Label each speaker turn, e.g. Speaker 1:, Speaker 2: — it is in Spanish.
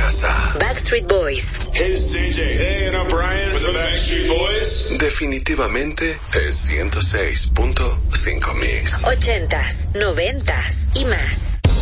Speaker 1: casa.
Speaker 2: Backstreet Boys.
Speaker 3: Hey, it's JJ. Hey, and I'm Brian with the Backstreet Boys.
Speaker 1: Definitivamente es 106.5 Mix.
Speaker 2: 80s, 90s y más.